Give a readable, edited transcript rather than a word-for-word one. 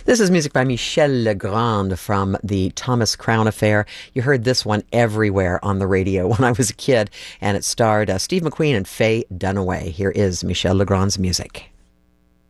This is music by Michel Legrand from the Thomas Crown Affair. You heard this one everywhere on the radio when I was a kid, and it starred Steve McQueen and Faye Dunaway. Here is Michel Legrand's music.